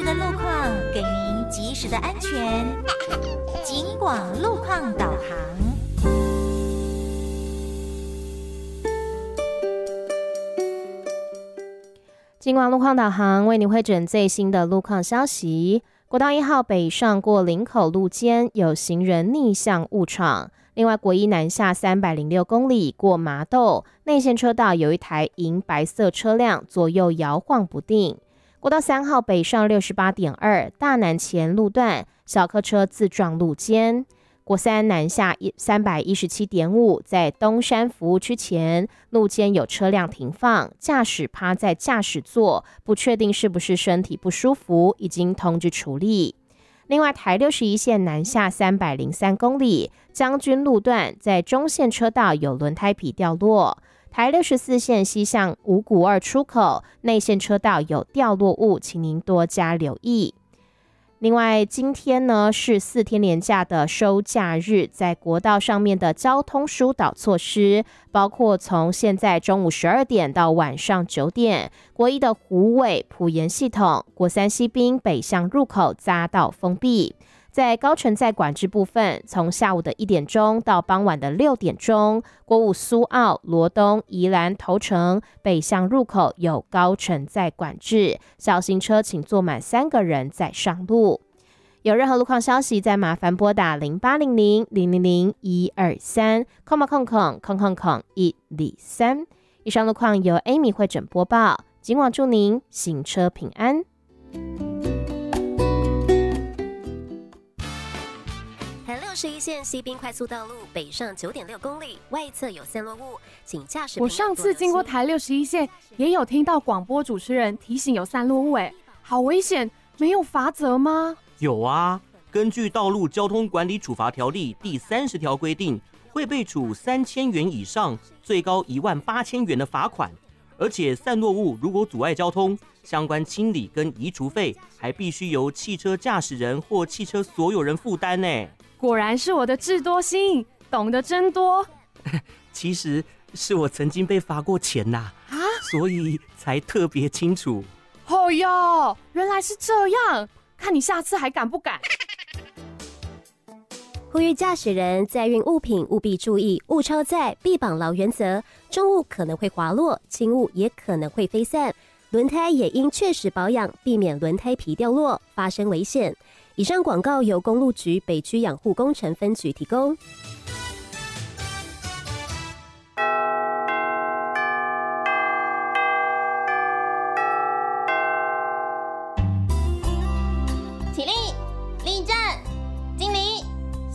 的路况，给您及时的安全。警广路况导航。 警广路况导航为您汇整最新的路况消息。国道1号北上过林口路肩有行人逆向误闯。另外，国一南下306公里过麻豆内线车道有一台银白色车辆左右摇晃不定。国道3号北上68.2大南前路段小客车自撞路肩。国3南下317.5在东山服务区前路肩有车辆停放，驾驶趴在驾驶座，不确定是不是身体不舒服，已经通知处理。另外，台61线南下303公里将军路段在中线车道有轮胎皮掉落。台64线西向五股2出口内线车道有掉落物，请您多加留意。另外，今天呢是4天连假的收假日，在国道上面的交通疏导措施，包括从现在中午12点到晚上9点，国一的虎尾、埔盐系统、国3西滨北向入口匝道封闭。在高乘载管制部分，从下午的1点钟到傍晚的6点钟，国五苏澳、罗东、宜兰头城北向入口有高乘载管制，小型车请坐满3个人再上路。有任何路况消息，再麻烦拨打0800-000-123123。以上路况由 Amy 汇整播报，今晚祝您行车平安。 台61线西滨快速道路北上9.6公里，外侧有散落物，请驾驶。 我上次经过台61线，也有听到广播主持人提醒有散落物，好危险，没有罚则吗？ 有啊，根据《道路交通管理处罚条例》第30条规定，会被处3000元以上，最高18000元的罚款。而且散落物如果阻碍交通，相关清理跟移除费还必须由汽车驾驶人或汽车所有人负担呢。 果然是我的智多星，懂得真多。 其实是我曾经被罚过钱呐，所以才特别清楚。 哦哟，原来是这样，看你下次还敢不敢。 呼吁驾驶人载运物品务必注意物超载必绑牢原则，重物可能会滑落，轻物也可能会飞散，轮胎也应确实保养，避免轮胎皮掉落发生危险。以上广告由公路局北区养护工程分局提供。 起立，立正，